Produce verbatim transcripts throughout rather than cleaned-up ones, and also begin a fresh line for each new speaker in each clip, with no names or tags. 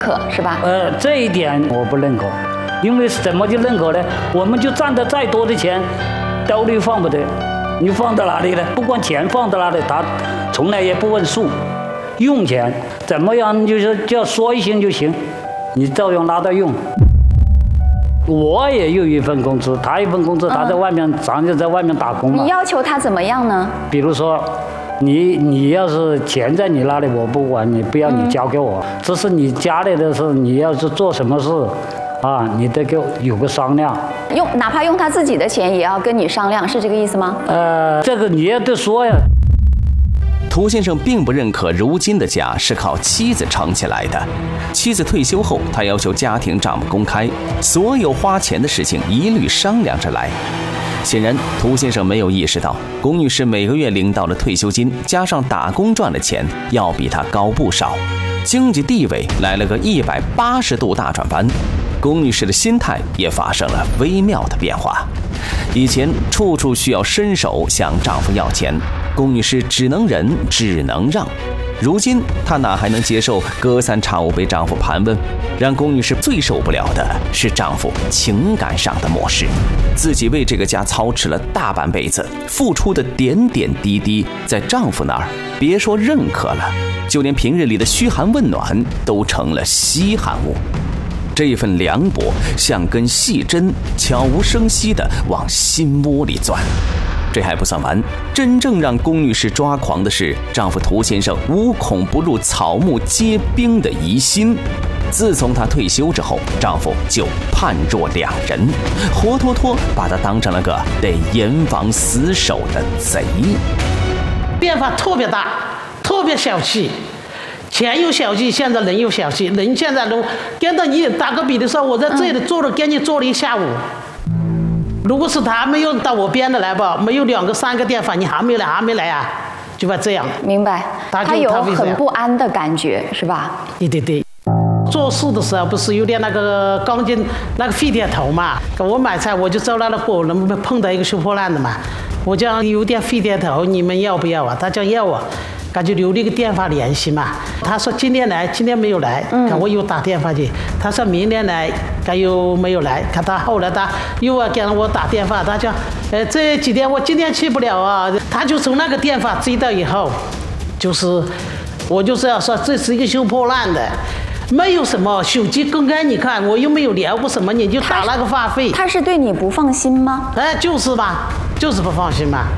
可是吧？
呃，这一点我不认可，因为怎么就认可呢？我们就赚的再多的钱，兜里放不得，你放到哪里呢？不管钱放到哪里，他从来也不问数，用钱怎么样就是叫说一声就行，你照样拿到用。我也有一份工资，他一份工资，他在外面，咱就在外面打工嘛。
你要求他怎么样呢？
比如说。你你要是钱在你那里，我不管你，不要你交给我。嗯、这是你家里的事，你要是做什么事，啊，你得给我有个商量。
用哪怕用他自己的钱，也要跟你商量，是这个意思吗？
呃，这个你也得说呀。
涂先生并不认可如今的家是靠妻子撑起来的。妻子退休后，他要求家庭账目公开，所有花钱的事情一律商量着来。显然，涂先生没有意识到，龚女士每个月领到的退休金，加上打工赚的钱，要比他高不少，经济地位来了个一百八十度大转弯。龚女士的心态也发生了微妙的变化。以前处处需要伸手向丈夫要钱，龚女士只能忍，只能让。如今她哪还能接受隔三差五被丈夫盘问？让龚女士最受不了的是丈夫情感上的漠视。自己为这个家操持了大半辈子，付出的点点滴滴，在丈夫那儿别说认可了，就连平日里的嘘寒问暖都成了稀罕物。这份凉薄像根细针，悄无声息地往心窝里钻。这还不算完，真正让龚女士抓狂的是丈夫涂先生无孔不入、草木皆兵的疑心。自从她退休之后，丈夫就判若两人，活脱脱把她当成了个得严防死守的贼。
变化特别大，特别小气。钱有小气，现在人有小气，人现在都跟着你打个比的时候，我在这里坐着跟你坐了一下午。如果是他没有到我边的来吧，没有两个三个电话，你还没来还没来啊，就把这样。
明白。他, 他有很不安的感觉，是吧？
对对对。做事的时候不是有点那个钢筋那个废铁头嘛？我买菜我就走那个过，能不能碰到一个收破烂的嘛？我讲有点废铁头，你们要不要啊？他讲要啊。他就留了一个电话联系嘛，他说今天来，今天没有来，看我又打电话去，他说明天来，他又没有来，看他后来他又要给我打电话，他讲，呃这几天我今天去不了啊，他就从那个电话知道以后，就是我就是要说这是一个收破烂的，没有什么手机公开，你看我又没有聊过什么，你就打那个话费，
他是对你不放心吗？
哎，就是吧，就是不放心嘛。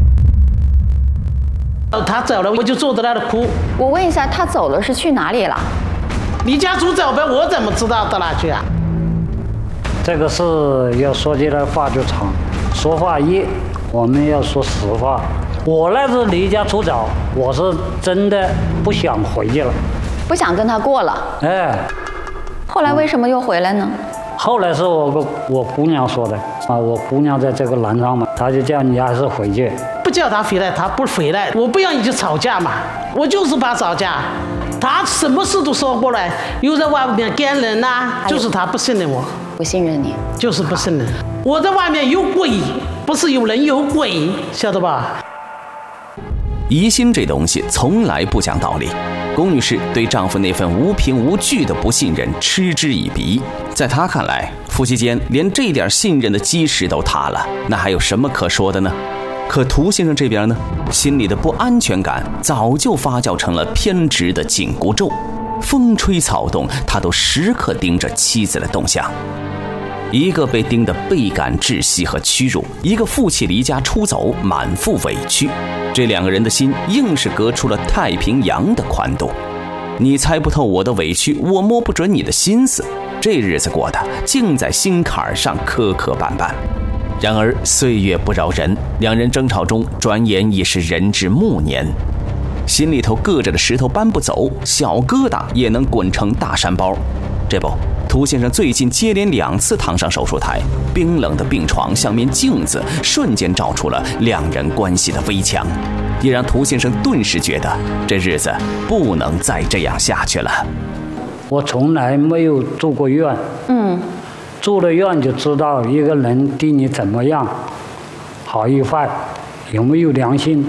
他走了，我就坐在那里哭。
我问一下，他走了是去哪里了？
离家出走呗，我怎么知道到哪去啊？
这个事要说起来话就长，说话一，我们要说实话。我那是离家出走，我是真的不想回去了，
不想跟他过了。
哎，
后来为什么又回来呢？
后来是我我姑娘说的啊，我姑娘在这个南昌嘛，她就叫你还是回去。
不叫他回来，他不回来，我不让你去吵架嘛，我就是怕吵架。他什么事都说过来，又在外面跟人呐、啊，就是他不信任我，
不信任你，
就是不信任。我在外面有鬼，不是有人有鬼，晓得吧？
疑心这东西从来不讲道理。龚女士对丈夫那份无凭无据的不信任嗤之以鼻，在她看来，夫妻间连这点信任的基石都塌了，那还有什么可说的呢？可涂先生这边呢，心里的不安全感早就发酵成了偏执的紧箍咒，风吹草动，他都时刻盯着妻子的动向。一个被盯得倍感窒息和屈辱，一个负气离家出走，满腹委屈。这两个人的心硬是隔出了太平洋的宽度。你猜不透我的委屈，我摸不准你的心思，这日子过得竟在心坎上磕磕绊绊。然而岁月不饶人，两人争吵中转眼已是人至暮年。心里头硌着的石头搬不走，小疙瘩也能滚成大山包。这不，涂先生最近接连两次躺上手术台，冰冷的病床像面镜子，瞬间照出了两人关系的危墙，也让涂先生顿时觉得这日子不能再这样下去了。
我从来没有住过院，嗯，住了院就知道一个人对你怎么样，好与坏，有没有良心。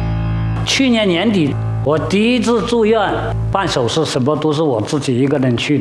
去年年底我第一次住院办手术，什么都是我自己一个人去。